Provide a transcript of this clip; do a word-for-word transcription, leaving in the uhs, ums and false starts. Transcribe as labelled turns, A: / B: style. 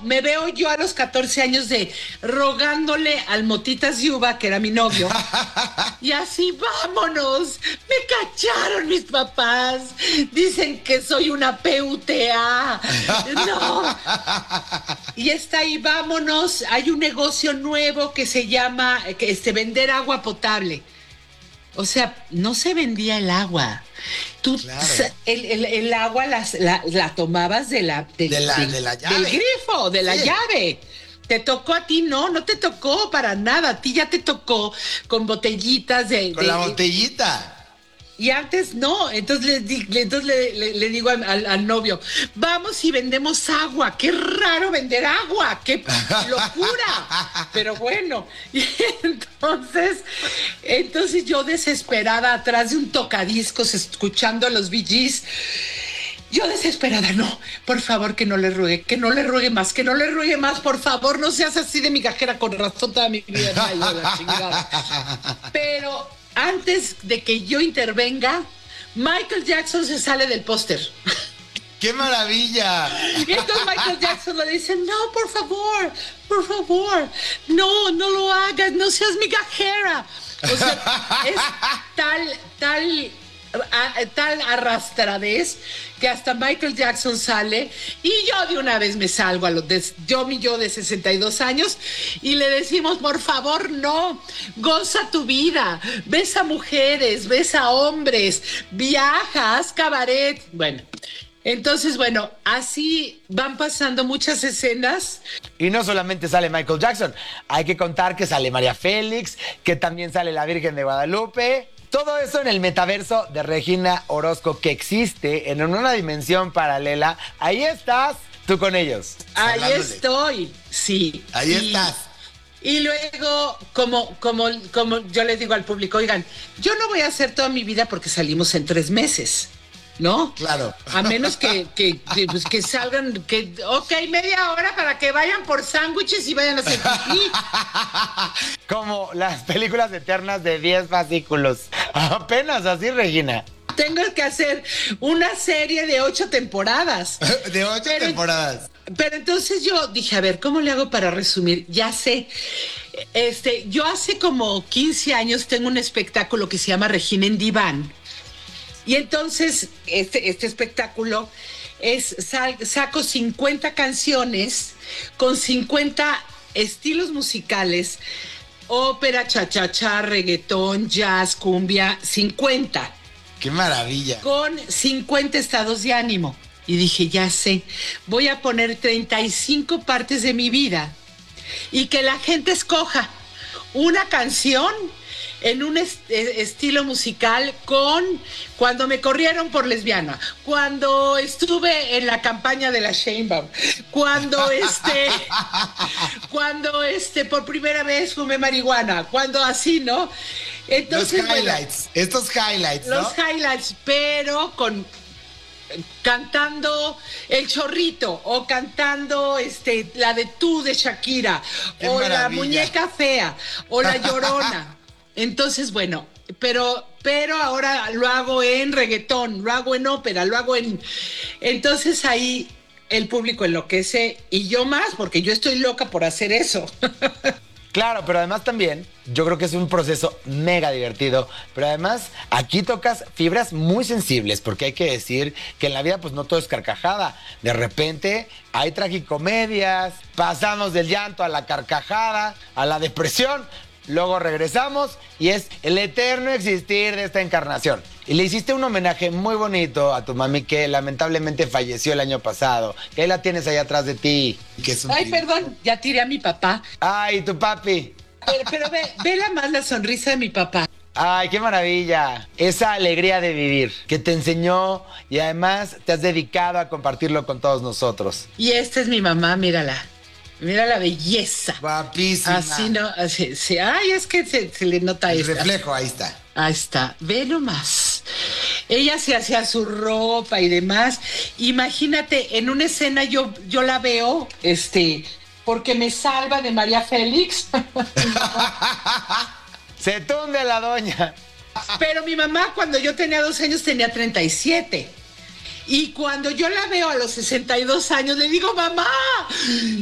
A: me veo yo a los catorce años de rogándole al Motitas Yuba, que era mi novio, y así, vámonos, me cacharon mis papás, dicen que soy una P U T A, no, y está ahí, vámonos, hay un negocio nuevo que se llama, que este, vender agua potable. O sea, no se vendía el agua. Tú, claro. el, el, el agua las, la, la tomabas de la, de,
B: de la,
A: de,
B: de la llave.
A: Del grifo, de la sí. llave. Te tocó a ti, no, no te tocó para nada. A ti ya te tocó con botellitas de...
B: Con
A: de,
B: la botellita.
A: Y antes no, entonces le, le, entonces le, le, le digo al, al, al novio, vamos y vendemos agua, qué raro vender agua, qué locura, pero bueno, y entonces, entonces yo desesperada atrás de un tocadiscos escuchando a los Bee Gees, yo desesperada, no, por favor que no le ruegue, que no le ruegue más, que no le ruegue más, por favor, no seas así de migajera, con razón toda mi vida, no, la chingada. Pero antes de que yo intervenga, Michael Jackson se sale del póster.
B: ¡Qué maravilla!
A: Y entonces Michael Jackson le dice, no, por favor, por favor, no, no lo hagas, no seas migajera. O sea, es tal, tal... A, tal arrastradez que hasta Michael Jackson sale y yo de una vez me salgo a los de, yo mi yo de sesenta y dos años y le decimos, por favor, no, goza tu vida, ves a mujeres, ves a hombres, viajas, cabaret, bueno. Entonces, bueno, así van pasando muchas escenas.
C: Y no solamente sale Michael Jackson, hay que contar que sale María Félix, que también sale la Virgen de Guadalupe. Todo eso en el metaverso de Regina Orozco, que existe en una dimensión paralela. Ahí estás tú con ellos.
A: Ahí Hablándole. Estoy, sí.
B: Ahí y, estás.
A: Y luego, como, como, como yo les digo al público, oigan, yo no voy a hacer toda mi vida porque salimos en tres meses. ¿No?
B: Claro.
A: A menos que, que, que, pues, que salgan, que, ok, media hora para que vayan por sándwiches y vayan a hacer pipí.
C: Como las películas eternas de diez fascículos. Apenas así, Regina.
A: Tengo que hacer una serie de ocho temporadas.
B: De ocho pero, temporadas.
A: Pero entonces yo dije, a ver, ¿cómo le hago para resumir? Ya sé. Este, yo hace como quince años tengo un espectáculo que se llama Regina en Diván. Y entonces, este, este espectáculo es, sal, saco cincuenta canciones con cincuenta estilos musicales, ópera, cha-cha-cha, reggaetón, jazz, cumbia, cincuenta.
B: ¡Qué maravilla!
A: Con cincuenta estados de ánimo. Y dije, ya sé, voy a poner treinta y cinco partes de mi vida y que la gente escoja una canción en un est- estilo musical con cuando me corrieron por lesbiana, cuando estuve en la campaña de la Sheinbaum, cuando este, cuando este por primera vez fumé marihuana, cuando así, ¿no?
B: Entonces, los highlights, bueno, estos highlights, ¿no?
A: Los highlights, pero con cantando El Chorrito o cantando este la de Tú de Shakira. Qué o maravilla. La Muñeca Fea o La Llorona. Entonces, bueno, pero, pero ahora lo hago en reggaetón, lo hago en ópera, lo hago en... Entonces ahí el público enloquece y yo más, porque yo estoy loca por hacer eso.
C: Claro, pero además también, yo creo que es un proceso mega divertido, pero además aquí tocas fibras muy sensibles, porque hay que decir que en la vida pues no todo es carcajada. De repente hay tragicomedias, pasamos del llanto a la carcajada, a la depresión. Luego regresamos y es el eterno existir de esta encarnación. Y le hiciste un homenaje muy bonito a tu mami que lamentablemente falleció el año pasado. Que ahí la tienes ahí atrás de ti.
A: Ay, perdón, ya tiré a mi papá.
C: Ay, tu papi.
A: Pero, pero ve, vela más la sonrisa de mi papá.
C: Ay, qué maravilla. Esa alegría de vivir que te enseñó y además te has dedicado a compartirlo con todos nosotros.
A: Y esta es mi mamá, mírala. Mira la belleza.
B: Guapísima.
A: Así no, así, sí. Ay, es que se, se le nota
B: el
A: esta.
B: reflejo, ahí está.
A: Ahí está, ve nomás. Ella se hacía su ropa y demás. Imagínate, en una escena yo, yo la veo, este, porque me salva de María Félix.
C: Se tunde la doña.
A: Pero mi mamá cuando yo tenía dos años tenía treinta y siete. Y cuando yo la veo a los sesenta y dos años le digo, mamá,